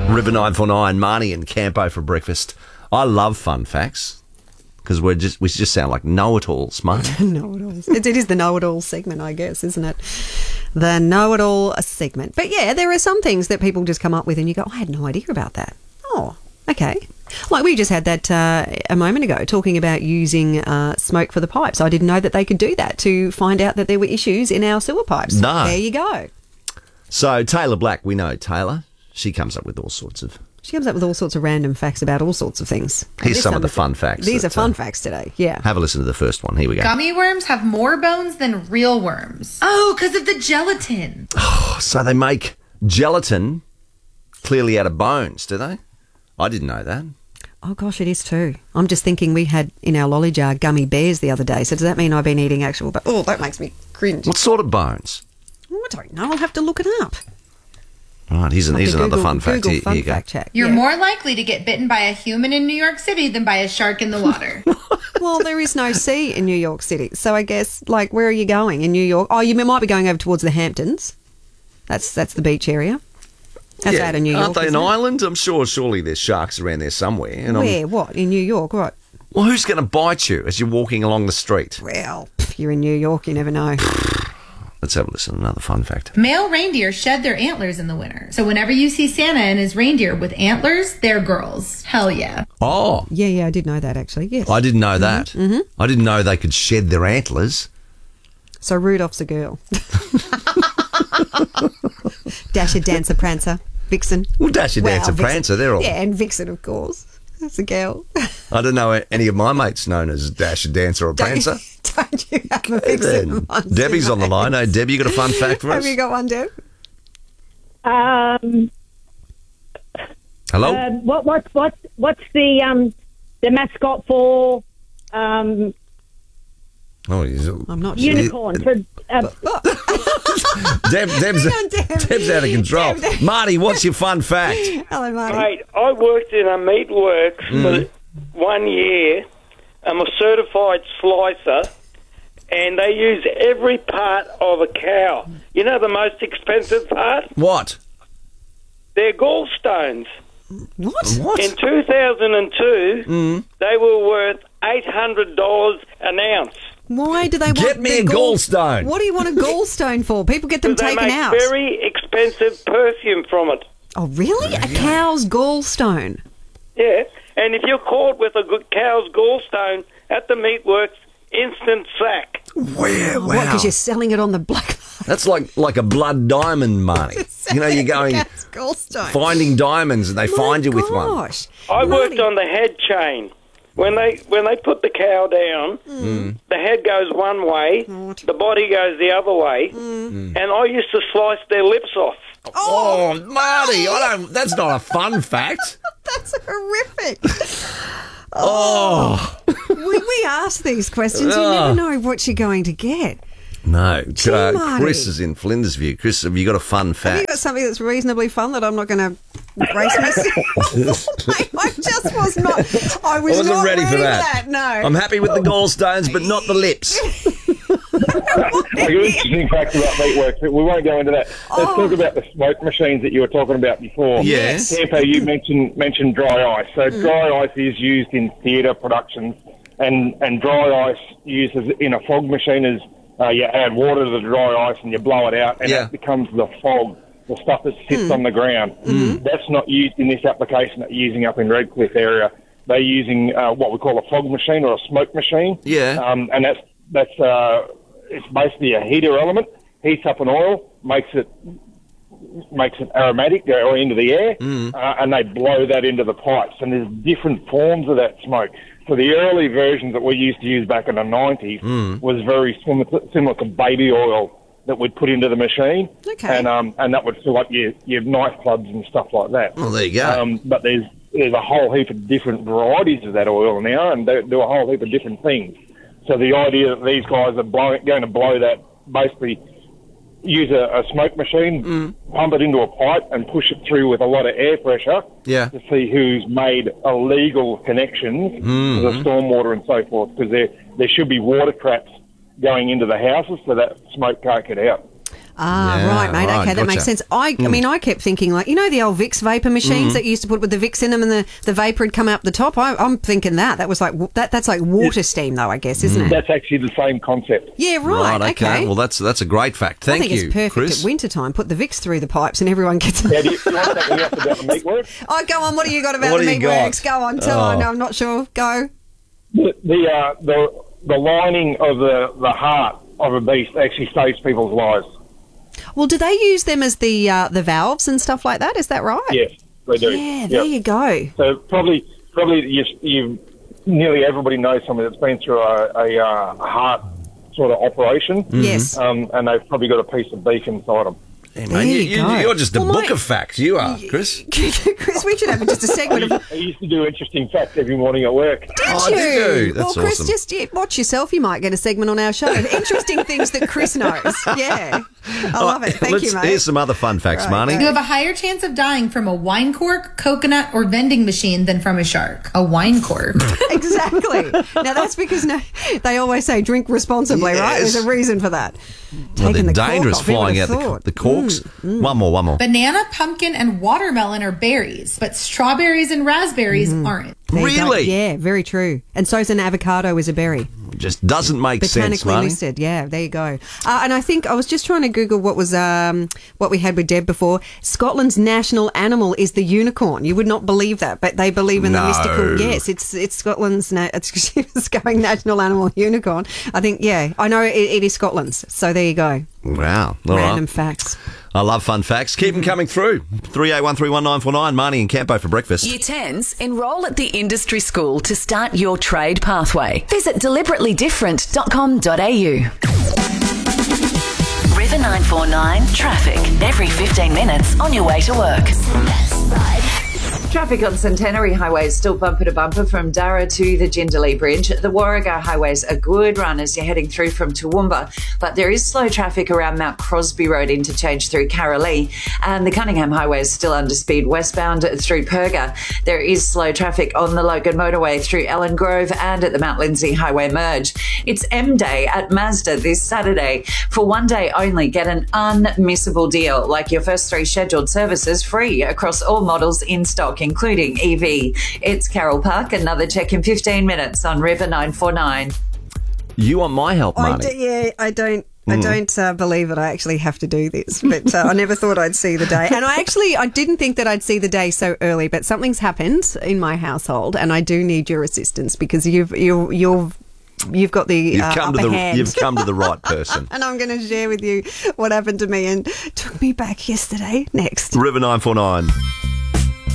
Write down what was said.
River 949, Marnie and Campo for breakfast. I love fun facts because we just sound like know-it-alls, mate. Know-it-alls. It is the know-it-all segment, I guess, isn't it? The know-it-all segment. But yeah, there are some things that people just come up with and you go, I had no idea about that. Oh, okay. Like we just had that a moment ago talking about using smoke for the pipes. I didn't know that they could do that to find out that there were issues in our sewer pipes. No. There you go. So Taylor Black, we know Taylor. She comes up with all sorts of random facts about all sorts of things. Here's some of the fun facts. These are fun facts today, yeah. Have a listen to the first one. Here we go. Gummy worms have more bones than real worms. Oh, because of the gelatin. Oh, so they make gelatin clearly out of bones, do they? I didn't know that. Oh, gosh, it is too. I'm just thinking we had in our lolly jar gummy bears the other day, so does that mean I've been eating actual... Oh, that makes me cringe. What sort of bones? Oh, I don't know. I'll have to look it up. Right, here's another fun fact. Google Here fun you go. fact check. You're more likely to get bitten by a human in New York City than by a shark in the water. Well, there is no sea in New York City, so I guess, like, where are you going in New York? Oh, you might be going over towards the Hamptons. That's the beach area. That's out in New York. Aren't they an isn't it? island? I'm sure, surely there's sharks around there somewhere. And Where? What? In New York? What? Well, who's going to bite you as you're walking along the street? Well, you're in New York, you never know. Let's have a listen to another fun fact. Male reindeer shed their antlers in the winter. So whenever you see Santa and his reindeer with antlers, they're girls. Hell yeah. Oh. Yeah, I did know that, actually, yes. I didn't know that. Mm-hmm. I didn't know they could shed their antlers. So Rudolph's a girl. Dasher, Dancer, Prancer, Vixen. Well, Dasher, Dancer, Vixen. Prancer, they're all... Yeah, and Vixen, of course. That's a girl. I don't know any of my mates known as Dasher, Dancer or Prancer. Don't you have a Vixen amongst Debbie's your on the line. Hey, Debbie, you got a fun fact for us? Have you got one, Deb? Hello? What's the mascot for Oh, I'm not sure. unicorn? Deb's out of control. Deb. Marty, what's your fun fact? Hello, Marty. Mate, I worked in a meatworks for 1 year. I'm a certified slicer, and they use every part of a cow. You know the most expensive part? What? They're gallstones. What? In 2002, they were worth $800 an ounce. Why do they want Get me the a gallstone. What do you want a gallstone for? People get them They taken make out. very expensive perfume from it. Oh, really? A cow's gallstone? Yeah, and if you're caught with a good cow's gallstone at the meatworks, instant sack. Where? Wow. What, because you're selling it on the black That's like a blood diamond, Marty. You know, you're going cow's gallstone. finding diamonds and they find you with one. Gosh. I worked Marty. on the head chain. When they put the cow down, the head goes one way, the body goes the other way, and I used to slice their lips off. Oh, Marty, that's not a fun fact. That's horrific. Oh. we ask these questions. You never know what you're going to get. No. Marty. Chris is in Flinders View. Chris, have you got a fun Have fact? you got something that's reasonably fun that I'm not going to brace myself? I just was not. I wasn't not ready for that. No. I'm happy with the gallstones, but not the lips. An interesting fact about meatworks, but we won't go into that. Let's talk about the smoke machines that you were talking about before. Yes. Campo, you mentioned dry ice. So dry ice is used in theatre productions, and dry ice used in a fog machine is you add water to the dry ice and you blow it out, and it becomes the fog, the stuff that sits on the ground. That's not used in this application that you're using up in Redcliffe area. They're using what we call a fog machine or a smoke machine. Yeah. And that's it's basically a heater element, heats up an oil, makes it aromatic, go into the air, and they blow that into the pipes. And there's different forms of that smoke. So the early versions that we used to use back in the 90s was very similar to baby oil that we'd put into the machine. Okay. And that would fill up your knife clubs and stuff like that. Well, there you go. But there's a whole heap of different varieties of that oil now, and they do a whole heap of different things. So the idea that these guys are going to blow that, basically use a smoke machine, pump it into a pipe and push it through with a lot of air pressure to see who's made illegal connections to the stormwater and so forth, because there should be water traps going into the houses so that smoke can't get out. Ah, Yeah, right, mate. right, Okay, that gotcha. makes sense. I mean, I kept thinking, like, you know, the old Vicks vapor machines that you used to put with the Vicks in them, and the vapor would come out the top. I'm thinking that was like that's like water steam, though, I guess, isn't it? That's actually the same concept. Yeah, right. Okay. Well, that's a great fact. Thank I think you, it's perfect Chris. at winter time. Put the Vicks through the pipes, and everyone gets. Now, do you want that when you have to about the meat work? Oh, go on. What do you got about What the do you meatworks? got? Go on. Tell on. No, I'm not sure. Go. The lining of the heart of a beast actually saves people's lives. Well, do they use them as the valves and stuff like that? Is that right? Yes, they do. Yeah, there you go. So probably you nearly everybody knows someone that's been through a heart sort of operation. Yes. And they've probably got a piece of beef inside them. Yeah, There man, you go. you're just a Well, book mate- of facts. You are, Chris. Chris, we should have just a segment of. I used to do interesting facts every morning at work. Oh, did you? That's well, Chris, awesome. just watch yourself. You might get a segment on our show. Interesting things that Chris knows. Yeah. I love it. Thank you, mate. Here's some other fun facts, Right, Marnie. You have a higher chance of dying from a wine cork, coconut, or vending machine than from a shark. A wine cork. Exactly. Now, that's because they always say drink responsibly, right? Yes. There's a reason for that. Well, Taking they're the cork dangerous off, who flying would out have thought? the corks. One more. Banana, pumpkin, and watermelon are berries, but strawberries and raspberries aren't. There you go. Really? Yeah, very true. And so's an avocado is a berry. Just doesn't make sense, Botanically Marnie. listed. Yeah, there you go. And I think I was just trying to Google what we had with Deb before. Scotland's national animal is the unicorn. You would not believe that, but they believe in the No. mystical. Yes, it's Scotland's. It's going national animal unicorn. I think. Yeah, I know it is Scotland's. So there you go. Wow. All Random right. facts. I love fun facts. Keep them coming through. 38131949, Marnie and Campo for breakfast. Year 10s, enrol at the industry school to start your trade pathway. Visit deliberately different.com.au. River 949 traffic every 15 minutes on your way to work. Traffic on Centenary Highway is still bumper to bumper from Darra to the Jindalee Bridge. The Warragah Highway's a good run as you're heading through from Toowoomba, but there is slow traffic around Mount Crosby Road interchange through Carralee, and the Cunningham Highway is still under speed westbound through Perga. There is slow traffic on the Logan Motorway through Ellen Grove and at the Mount Lindsay Highway merge. It's M Day at Mazda this Saturday. For one day only, get an unmissable deal, like your first 3 scheduled services free across all models in stock, including EV. It's Carol Park. Another check in 15 minutes on River 949. You want my help, Marnie? I don't believe that I actually have to do this, but I never thought I'd see the day. And I didn't think that I'd see the day so early, but something's happened in my household, and I do need your assistance because you've got the upper hand. You've come to the right person. And I'm going to share with you what happened to me and took me back yesterday. Next. River 949.